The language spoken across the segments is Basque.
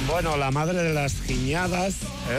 Bueno, la madre de las giñadas,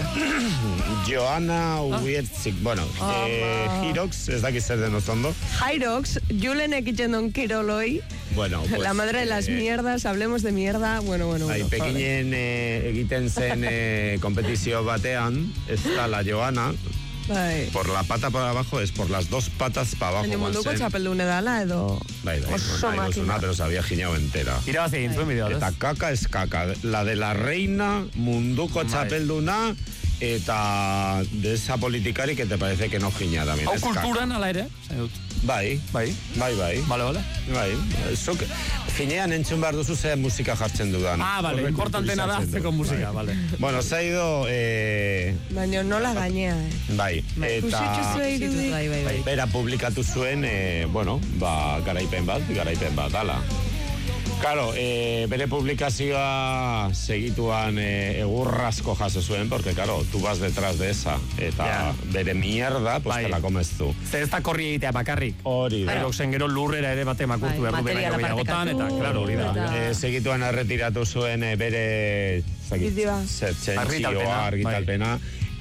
Joana Uiertzik, bueno, Hirox, ez dakit zer den ozondo. Hirox, Julen egiten don kiroloi. Bueno, pues, la madre de las mierdas, hablemos de mierda, bueno. Pekinen egiten zen kompetizio batean, ez da la Joana, por la pata para abajo, es por las dos patas para abajo. Baina munduko txapeldune dala edo... Bai, pero se había giñado entera. Irabazi egin zuen bideo, eta kaka es kaka. La de la reina, munduko txapelduna, eta de esa politikari que te parece que no giña también. Hau kulturan ala ere? Bai. Vale. Bai. Zuk ginean entzun behar duzu ze musika jartzen dudan. Vale, importantena da zeko musika, vale. Bueno, se ha ido... Baina nola gainea, Bai, eta... Bai. Bera publikatu zuen, garaipen bat, ala. Claro, bere publikazioa segituan egurrasko jaso zuen, porque, claro, tú vas detrás de esa, eta bere mierda, pues te la comes tú. Zer ez da korri egitea bakarrik. Hori da. Eroxen gero lurrera ere bate makurtu behar du benaino gehiagotan, eta, claro, hori da. Segituan erretiratu zuen bere... argitalpena.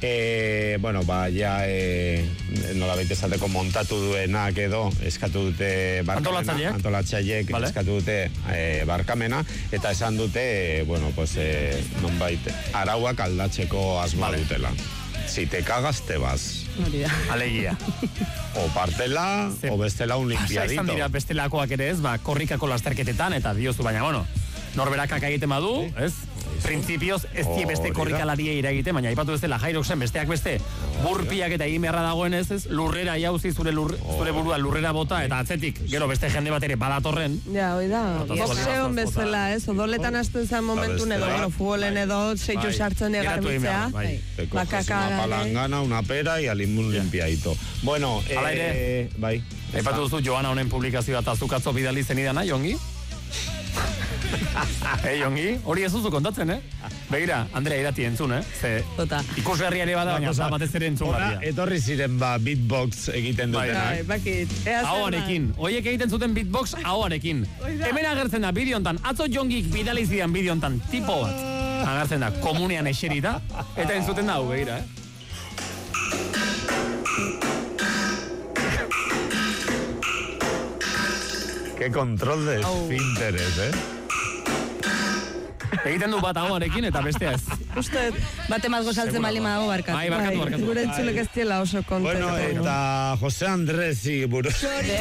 Nola baita esateko montatu duenak edo eskatu dute barkamena, antolatzaileek eskatu dute barkamena, eta esan dute, nonbait, arauak aldatzeko asmoa dutela. Si te cagas, te vas. Alegia. O partela, o bestela un limpiadito. Izan dira bestelakoak ere ez, korrikako lasterketetan, eta diozu, baina, norberakak egiten badu, ez? Printzipioz ez die beste korrikalari iragite, baina aipatu ez dela Hiroxen besteak beste burpiak eta egin beharra dagoen ez, lurrera jauzi zure burua lurrera bota, eta atzetik, gero beste jende bat ere badatorren. Ja, hoi da, boxeon bezala, ez, odoletan hasten zen momentun edo, futbolen edo, seitu sartzen egarbitzea. Una palangana, una pera y un limpiadito. Bueno, bai. Aipatu duzu Joana honen publikazioa eta zukatzo bidali zenidana, Jongi? Jongi, hori ez duzu kontatzen, Begira, Andrea irati entzun, ikusgarria ere bada, baina batez ere entzun garria. Etorri ziren beatbox egiten dutenak. Ahoarekin, horiek egiten zuten beatbox ahoarekin. Hemen agertzen da bideontan, atzo Jongik bidali zidan bideontan tipo bat. Agertzen da, komunean eserita, eta entzuten da, begira, Qué control de esfínteres, Egiten du bat ahoarekin eta bestea ez. Uste, bate mazgo saltzen bali mago barkatu. Barkatu. Gure entzulek ez diela oso konta. Bueno, eta Jose Andrés buruz.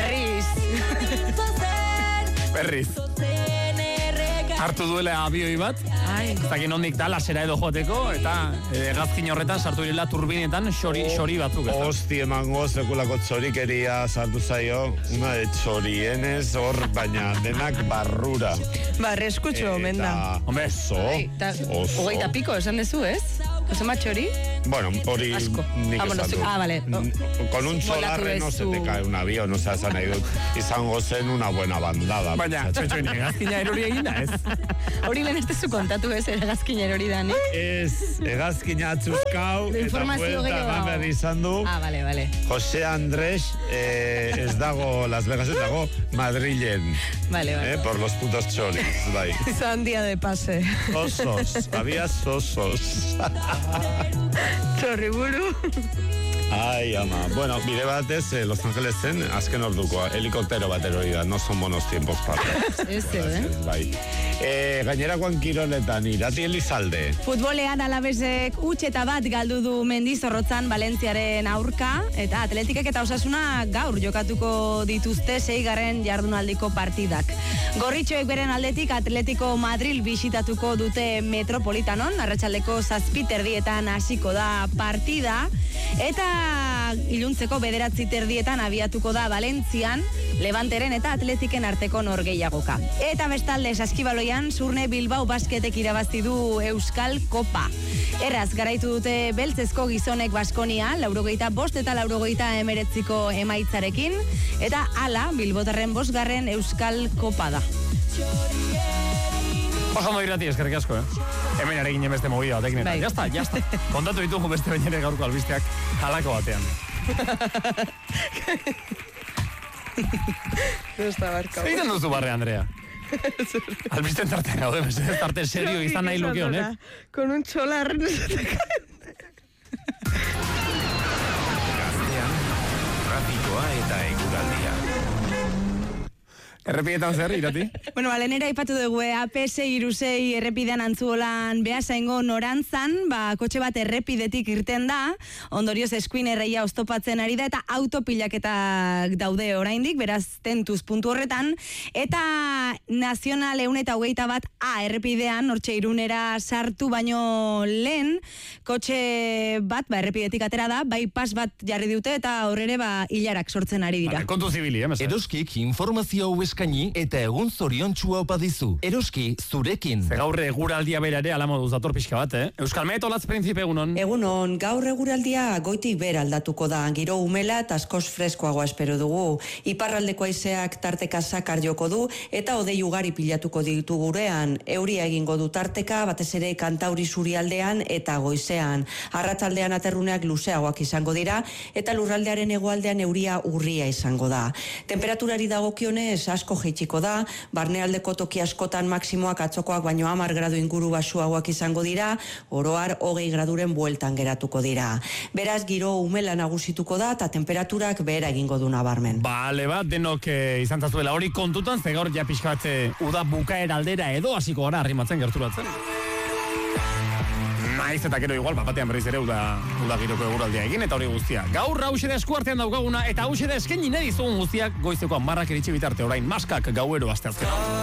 Berriz. Hartu duela abioi bat, zakin hondik da, lasera edo joateko, eta gazkin horretan sartu direla turbinetan xori batzuk. Hosti emango sekulako txorikeria sartu zaio, una de txorienez hor, baina denak barrura. Eskutxo, menda. Hombre, oso. Hogeita piko, esan dezu, ez? Ose matxori? Bueno, hori nik esan du. Vale. Con un solarre no se te cae un avión, no se hasan nahi dut, izango zen una buena bandada. Baina, txotxoin, egazkina erori egin da, ez? Hori lehen ez tezu kontatu ez, egazkina erori da, ne? Ez, egazkina atzuzkau, eta buelta gamer izan du. Vale. Jose Andrés, ez dago Las Vegas, ez dago Madrilen. Vale. Por los putos choris, bai. Izan día de pase. Osos, había osos. Txorriburu. Ai, ama. Bueno, bide batez, Los Angelesen, azken orduko, helikoptero bat erori da, no son buenos tiempos para. Bai. Gainerakoan kiroletan, Irati Elizalde. Futbolean Alavesek utxeta bat galdu du Mendizorrotzan Valentziaren aurka, eta Atletikek eta Osasuna gaur jokatuko dituzte 6. jardunaldiko partidak. Gorritxoek beren aldetik Atletico Madrid bisitatuko dute Metropolitanon, arratsaldeko 7:00 hasiko da partida, eta iluntzeko 9:30 abiatuko da Valentzian, Levanteren eta Atletiken arteko norgehiagoka. Eta bestalde Saskibaloian Zurne Bilbao Basketek irabazi du Euskal Kopa. Erraz garaitu dute beltzezko gizonek Baskonia, 75 eta 89 emaitzarekin, eta hala Bilbotarren 5. Euskal Kopa da. Oso Irati, eskerrik asko, Hemen ere ginen beste movida batek neta. Jazta. Kontatu ditugu beste bainere gaurko albisteak halako batean. Egiten duzu barre, Andrea. Albisten tartean gaude, ez tarte serio izan nahi luke honek. Con un cholar. Gaztean, trafikoa eta eguraldia. Errepidetan zer, Irati? Bueno, balenera ipatu dugu, AP6 errepidean Antzuolan Beasaingo norantzan, kotxe bat errepidetik irten da, ondorioz eskuin erreia oztopatzen ari da, eta autopilaketak daude oraindik, beraz tentuz puntu horretan, eta nazional 121A errepidean, hortxe Irunera sartu baino lehen, kotxe bat, errepidetik atera da, pas bat jarri dute, eta horrere hilarak sortzen ari dira. Kontu zibili, Eroskik informazio hau eskaini eta egun zoriontsua opa dizu. Eroski zurekin. Gaur eguraldia bera ere alamoduz dator pixka bat, Euskal Met, olatz Printzipe, egunon. Egunon, gaur eguraldia goitik bera aldatuko da. Giro umela eta askoz freskoagoa espero dugu. Iparraldeko haizeak tarteka sakar joko du eta hodei ugari pilatuko ditu gurean. Euria egingo du tarteka, batez ere Kantauri zurialdean eta goizean. Arratsaldean aterruneak luzeagoak izango dira eta lurraldearen hegoaldean euria urria izango da. Temperaturari dagokionez asko jaitsiko da, barnealdeko toki askotan maksimoak atzokoak baino 10 gradu inguru baxuagoak izango dira, oroar 20 graduren bueltan geratuko dira. Beraz, giro umela nagusituko da eta temperaturak behera egingo du nabarmen. Bale bat, denok izan zazuela hori kontutan, ze gaur ja pixka bat uda bukaera aldera edo hasiko gara arrimatzen gerturatzen. Naiz eta gero igual, batean berriz ere uda giroko eguraldia egin eta hori guztia. Gaur hauxe da eskuartean daukaguna eta hauxe da eskaini nahi dizugun guztiak goizeko 10 iritsi bitarte orain maskak gauero asteazkena.